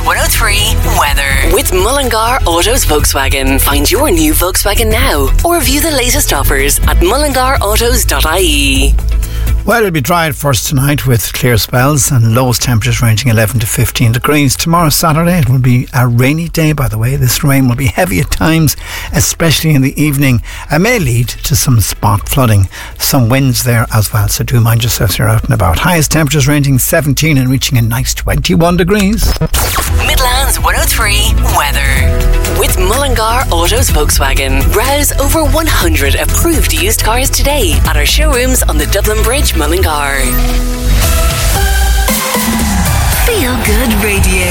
103 weather. With Mullingar Autos Volkswagen. Find your new Volkswagen now or view the latest offers at mullingarautos.ie. Well, it'll be dry at first tonight with clear spells and lowest temperatures ranging 11 to 15 degrees. Tomorrow, Saturday, it will be a rainy day, by the way. This rain will be heavy at times, especially in the evening. It may lead to some spot flooding. Some winds there as well, so do mind yourself if you're out and about. Highest temperatures ranging 17 and reaching a nice 21 degrees. Midlands 103 weather. With Mullingar Autos Volkswagen. Browse over 100 approved used cars today at our showrooms on the Dublin Bridge, Mullingar. Feel Good Radio.